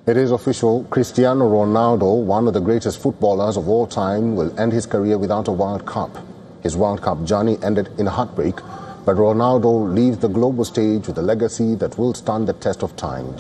It is official. Cristiano Ronaldo, one of the greatest footballers of all time, will end his career without a World Cup. His World Cup journey ended in heartbreak, but Ronaldo leaves the global stage with a legacy that will stand the test of time.